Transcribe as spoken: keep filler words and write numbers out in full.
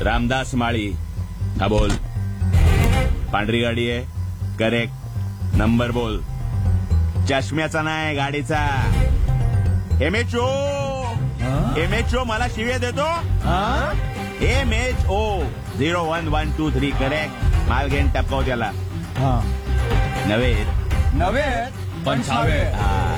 रामदास माळी. हा बोल. पांढरी गाडी आहे. करेक्ट. नंबर बोल. चष्म्याचा नाही, गाडीचा. M H O. M H O मला शिव्या देतो. M H O zero one one two three. Correct. माल घेऊन टपकाव त्याला. हा नव्हे नव्हे पंचावे. हा